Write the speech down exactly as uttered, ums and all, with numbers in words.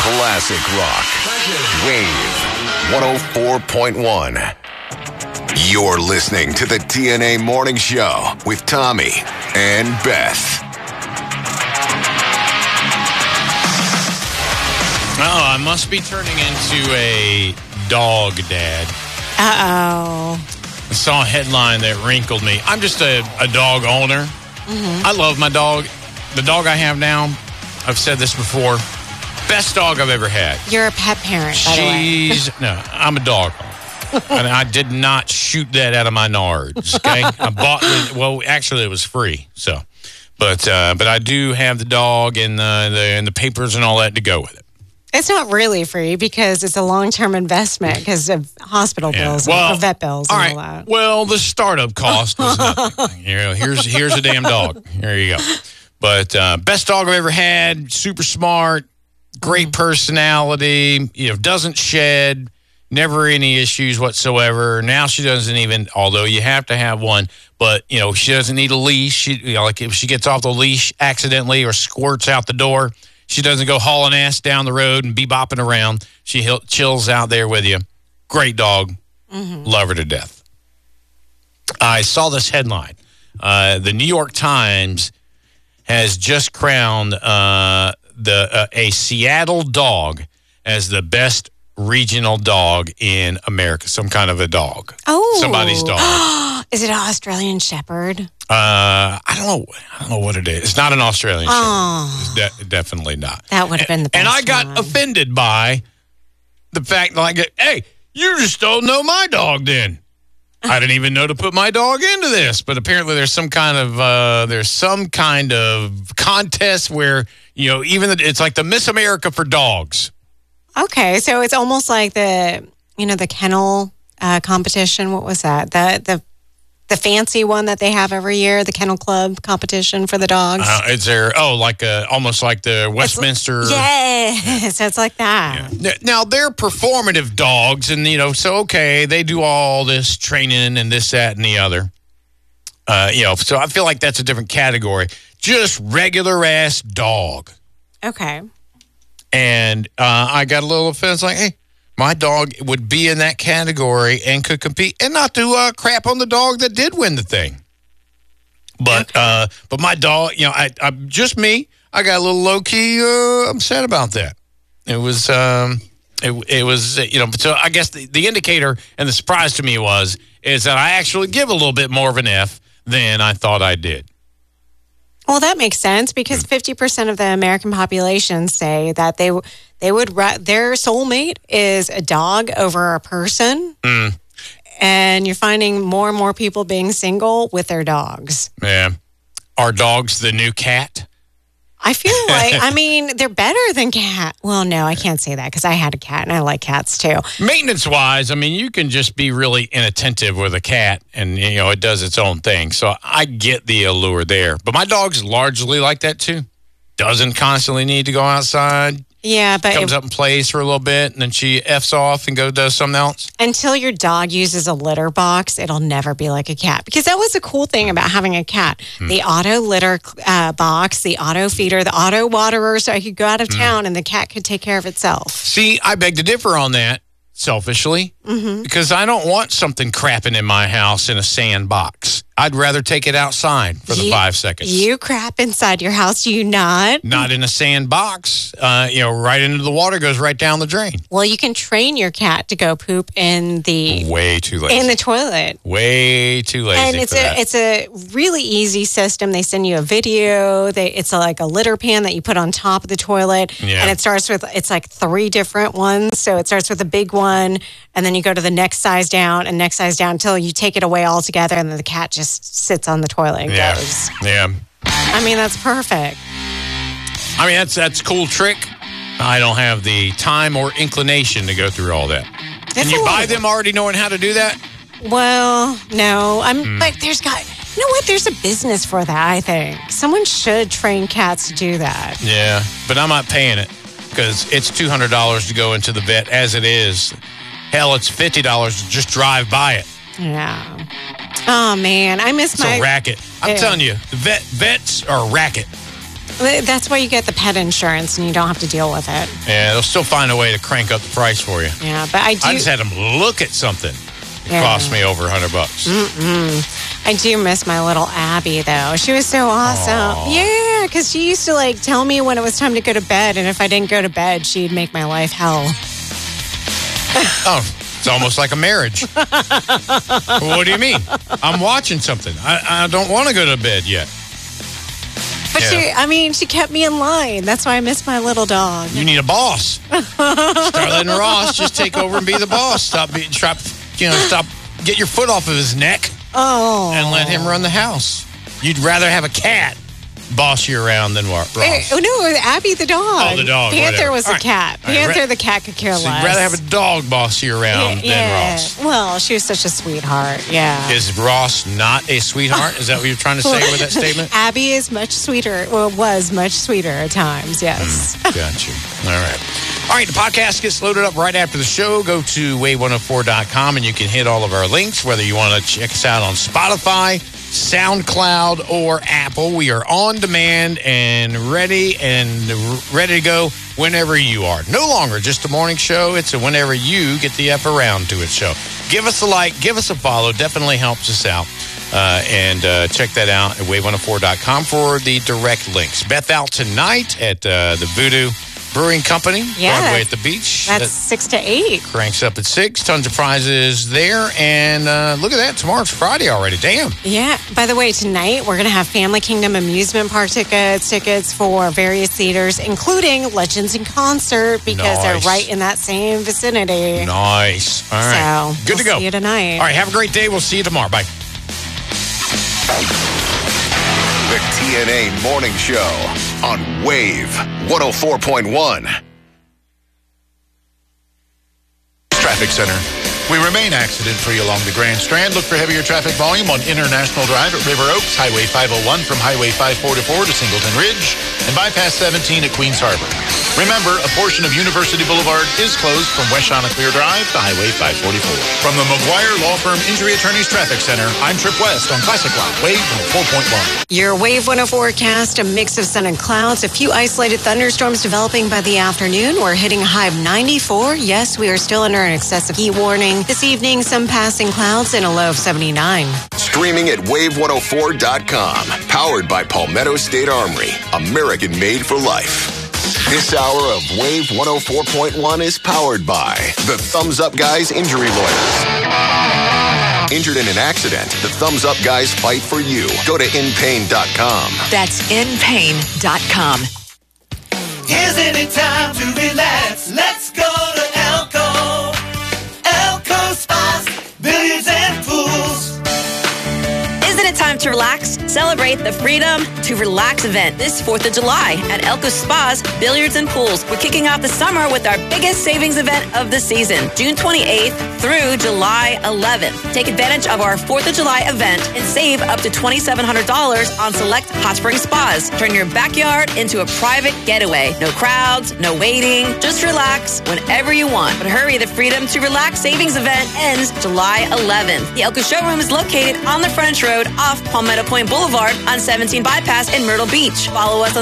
Classic rock. Wave one oh four point one. You're listening to the T N A Morning Show with Tommy and Beth. Oh, I must be turning into a dog dad. Uh-oh. I saw a headline that wrinkled me. I'm just a, a dog owner. Mm-hmm. I love my dog. The dog I have now, I've said this before, best dog I've ever had. You're a pet parent, by the way. She's, no, I'm a dog owner. And I did not shoot that out of my nards, okay? I bought it, well, actually, it was free, so. But uh, but I do have the dog and the, the, and the papers and all that to go with it. It's not really free because it's a long-term investment because of hospital Yeah. bills Well, and vet bills all and right. all that. Well, the startup cost was nothing. You know, here's here's a damn dog. Here you go. But uh, best dog I've ever had. Super smart, great personality. You know, doesn't shed. Never any issues whatsoever. Now she doesn't even. Although you have to have one, but you know she doesn't need a leash. She, you know, like if she gets off the leash accidentally or squirts out the door, she doesn't go hauling ass down the road and be bopping around. She chills out there with you. Great dog. Mm-hmm. Love her to death. I saw this headline. Uh, the New York Times has just crowned uh, the uh, a Seattle dog as the best regional dog in America. Some kind of a dog. Oh. Somebody's dog. Is it an Australian Shepherd? Uh, I don't know. I don't know what it is. It's not an Australian Oh. Shepherd. It's de- definitely not. That would have been the best And I got one. offended by the fact, like, hey, you just don't know my dog then. I didn't even know to put my dog into this, but apparently there's some kind of uh, there's some kind of contest where, you know, even the, it's like the Miss America for dogs. Okay, so it's almost like the, you know, the kennel uh, competition. What was that? The the the fancy one that they have every year, the Kennel Club competition for the dogs. Uh, is there? Oh, like a, almost like the Westminster. It's, yeah, so it's like that. Yeah. Now they're performative dogs, and you know, so okay, they do all this training and this, that, and the other. Uh, you know, so I feel like that's a different category. Just regular ass dog. Okay. And uh, I got a little offense, like, hey, my dog would be in that category and could compete, and not to uh, crap on the dog that did win the thing. But okay. uh, but my dog, you know, I, I'm just me. I got a little low key uh, upset about that. It was, um, it, it was, you know. So I guess the, the indicator and the surprise to me was is that I actually give a little bit more of an F than I thought I did. Well, that makes sense because fifty percent of the American population say that they they would their soulmate is a dog over a person. Mm. And you're finding more and more people being single with their dogs. Yeah. Are dogs the new cat? I feel like, I mean, they're better than cat. Well, no, I can't say that because I had a cat and I like cats too. Maintenance-wise, I mean, you can just be really inattentive with a cat and, you know, it does its own thing. So I get the allure there. But my dog's largely like that too. Doesn't constantly need to go outside. Yeah, but comes it, up and plays for a little bit, and then she F's off and go does something else. Until your dog uses a litter box, it'll never be like a cat. Because that was the cool thing about having a cat. Hmm. The auto litter uh, box, the auto feeder, the auto waterer, so I could go out of town hmm. and the cat could take care of itself. See, I beg to differ on that, selfishly, mm-hmm. because I don't want something crapping in my house in a sandbox. I'd rather take it outside for the you, five seconds. You crap inside your house, do you not? Not in a sandbox. Uh, you know, right into the water, goes right down the drain. Well, you can train your cat to go poop in the way too lazy in the toilet. Way too lazy. And it's for a that. it's a really easy system. They send you a video. They it's a, like a litter pan that you put on top of the toilet, yeah. and it starts with it's like three different ones. So it starts with a big one, and then you go to the next size down and next size down until you take it away altogether, and then the cat just sits on the toilet and yeah. goes. Yeah. I mean, that's perfect. I mean, that's that's a cool trick. I don't have the time or inclination to go through all that. Can It's you a buy little- them already knowing how to do that? Well, no. I'm Hmm. but there's got you know what? There's a business for that, I think. Someone should train cats to do that. Yeah, but I'm not paying it because it's two hundred dollars to go into the vet as it is. Hell, it's fifty dollars to just drive by it. Yeah. Oh man, I miss It's my a racket. I'm Yeah. telling you, the vet vets are a racket. That's why you get the pet insurance and you don't have to deal with it. Yeah, they'll still find a way to crank up the price for you. Yeah, but I do. I just had them look at something. It Yeah. cost me over a hundred bucks. Mm-mm. I do miss my little Abby, though. She was so awesome. Aw. Yeah, because she used to like tell me when it was time to go to bed, and if I didn't go to bed, she'd make my life hell. Oh, it's almost like a marriage. What do you mean? I'm watching something. I, I don't want to go to bed yet. But Yeah. she, I mean, she kept me in line. That's why I miss my little dog. You need a boss. Start letting Ross just take over and be the boss. Stop being, stop, you know, stop, get your foot off of his neck Oh. and let him run the house. You'd rather have a cat boss you around than Wa- Ross. Hey, oh, no, it was Abby the dog. Oh, the dog, Panther whatever. was All a right. cat. All right, Panther, ra- the cat could care So less. you'd rather have a dog boss you around yeah, than Ross. Well, she was such a sweetheart. Yeah. Is Ross not a sweetheart? Is that what you're trying to say with that statement? Abby is much sweeter. Well, was much sweeter at times. Yes. Got you. All right. All right, the podcast gets loaded up right after the show. Go to wave one oh four dot com and you can hit all of our links, whether you want to check us out on Spotify, SoundCloud, or Apple. We are on demand and ready and ready to go whenever you are. No longer just a morning show. It's a whenever you get the F around to it show. Give us a like, give us a follow. Definitely helps us out. Uh, and uh, check that out at wave one oh four dot com for the direct links. Beth out tonight at uh, the Voodoo Brewing Company, Yeah. Broadway at the beach. That's That six to eight. cranks up at six. Tons of prizes there. And uh, look at that. Tomorrow's Friday already. Damn. Yeah. By the way, tonight we're going to have Family Kingdom amusement park tickets, tickets for various theaters, including Legends in Concert, because Nice. they're right in that same vicinity. Nice. All right. So Good we'll to go. See you tonight. All right. Have a great day. We'll see you tomorrow. Bye. The T N A Morning Show on Wave one oh four point one. Traffic Center. We remain accident-free along the Grand Strand. Look for heavier traffic volume on International Drive at River Oaks, Highway five oh one from Highway five forty-four to Singleton Ridge, and Bypass seventeen at Queens Harbor. Remember, a portion of University Boulevard is closed from West Chanticleer Drive to Highway five forty-four. From the McGuire Law Firm Injury Attorneys Traffic Center, I'm Trip West on Classic Line, Wave one oh four point one. Your Wave one oh four forecast, a mix of sun and clouds, a few isolated thunderstorms developing by the afternoon. We're hitting a high of ninety-four. Yes, we are still under an excessive heat warning. This evening, some passing clouds and a low of seventy-nine. Streaming at wave one oh four dot com. Powered by Palmetto State Armory. American made for life. This hour of Wave one oh four point one is powered by the Thumbs Up Guys Injury Lawyers. Injured in an accident, the Thumbs Up Guys fight for you. Go to in pain dot com. That's in pain dot com. Isn't it time to relax? Let's go to Elko. Elko Spas, billiards and pools. Isn't it time to relax? Celebrate the Freedom to Relax event this fourth of July at Elko Spas, Billiards and Pools. We're kicking off the summer with our biggest savings event of the season, June twenty-eighth through July eleventh. Take advantage of our fourth of July event and save up to twenty-seven hundred dollars on select hot spring spas. Turn your backyard into a private getaway. No crowds, no waiting. Just relax whenever you want. But hurry, the Freedom to Relax savings event ends July eleventh. The Elko showroom is located on the French Road off Palmetto Point Boulevard on seventeen Bypass in Myrtle Beach. Follow us on